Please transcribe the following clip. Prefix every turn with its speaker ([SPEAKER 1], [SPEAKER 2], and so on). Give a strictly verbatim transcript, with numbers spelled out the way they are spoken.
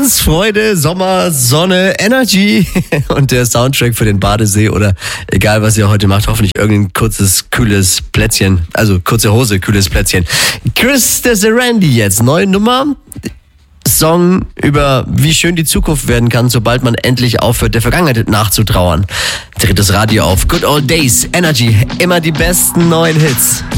[SPEAKER 1] Lebensfreude, Sommer, Sonne, Energy und der Soundtrack für den Badesee oder egal, was ihr heute macht, hoffentlich irgendein kurzes, kühles Plätzchen, also kurze Hose, kühles Plätzchen. Chris de Serendy jetzt, neue Nummer. Song über wie schön die Zukunft werden kann, sobald man endlich aufhört, der Vergangenheit nachzutrauern. Drittes Radio auf Good Old Days, Energy, immer die besten neuen Hits.